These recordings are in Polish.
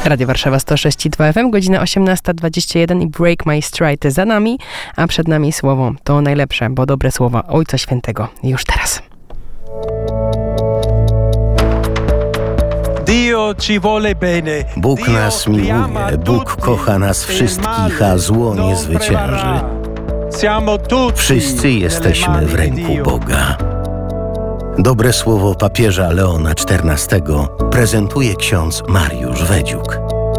Radio Warszawa 106,2 FM, godzina 18:21 i Break My Stride za nami, a przed nami słowo to najlepsze, bo dobre słowa Ojca Świętego już teraz. Bóg nas miłuje, Bóg kocha nas wszystkich, a zło nie zwycięży. Wszyscy jesteśmy w ręku Boga. Dobre słowo papieża Leona XIV prezentuje ksiądz Mariusz Wedziuk.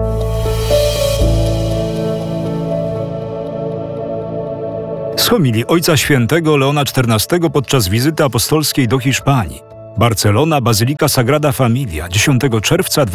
Z homilii Ojca Świętego Leona XIV podczas wizyty apostolskiej do Hiszpanii. Barcelona, Bazylika Sagrada Familia, 10 czerwca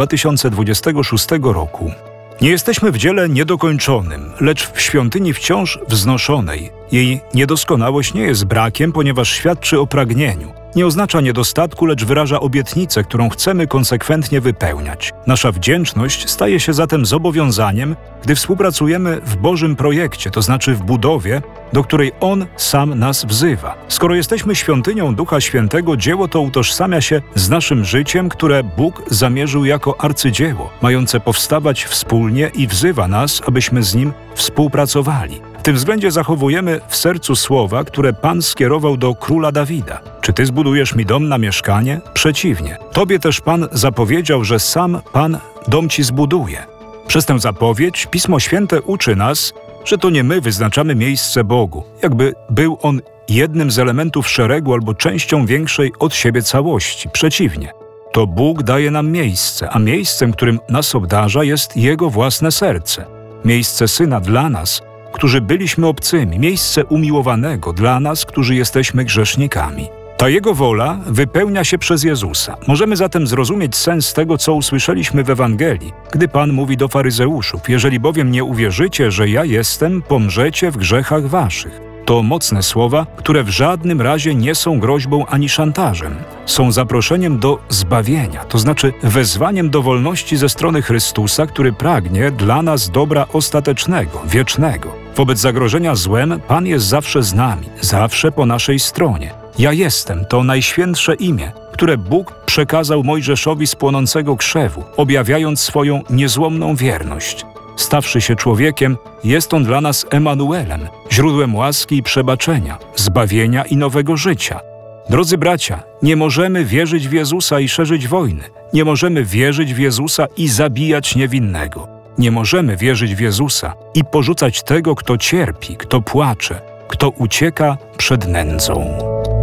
2026 roku. Nie jesteśmy w dziele niedokończonym, lecz w świątyni wciąż wznoszonej. Jej niedoskonałość nie jest brakiem, ponieważ świadczy o pragnieniu. Nie oznacza niedostatku, lecz wyraża obietnicę, którą chcemy konsekwentnie wypełniać. Nasza wdzięczność staje się zatem zobowiązaniem, gdy współpracujemy w Bożym projekcie, to znaczy w budowie, do której On sam nas wzywa. Skoro jesteśmy świątynią Ducha Świętego, dzieło to utożsamia się z naszym życiem, które Bóg zamierzył jako arcydzieło, mające powstawać wspólnie i wzywa nas, abyśmy z Nim współpracowali. W tym względzie zachowujemy w sercu słowa, które Pan skierował do króla Dawida. Czy Ty zbudujesz mi dom na mieszkanie? Przeciwnie. Tobie też Pan zapowiedział, że sam Pan dom Ci zbuduje. Przez tę zapowiedź Pismo Święte uczy nas, że to nie my wyznaczamy miejsce Bogu, jakby był On jednym z elementów szeregu albo częścią większej od siebie całości. Przeciwnie. To Bóg daje nam miejsce, a miejscem, którym nas obdarza, jest Jego własne serce. Miejsce Syna dla nas, którzy byliśmy obcymi, miejsce umiłowanego dla nas, którzy jesteśmy grzesznikami. Ta Jego wola wypełnia się przez Jezusa. Możemy zatem zrozumieć sens tego, co usłyszeliśmy w Ewangelii, gdy Pan mówi do faryzeuszów: jeżeli bowiem nie uwierzycie, że ja jestem, pomrzecie w grzechach waszych. To mocne słowa, które w żadnym razie nie są groźbą ani szantażem. Są zaproszeniem do zbawienia, to znaczy wezwaniem do wolności ze strony Chrystusa, który pragnie dla nas dobra ostatecznego, wiecznego. Wobec zagrożenia złem Pan jest zawsze z nami, zawsze po naszej stronie. Ja jestem to najświętsze imię, które Bóg przekazał Mojżeszowi z płonącego krzewu, objawiając swoją niezłomną wierność. Stawszy się człowiekiem, jest On dla nas Emanuelem, źródłem łaski i przebaczenia, zbawienia i nowego życia. Drodzy bracia, nie możemy wierzyć w Jezusa i szerzyć wojny. Nie możemy wierzyć w Jezusa i zabijać niewinnego. Nie możemy wierzyć w Jezusa i porzucać tego, kto cierpi, kto płacze, kto ucieka przed nędzą.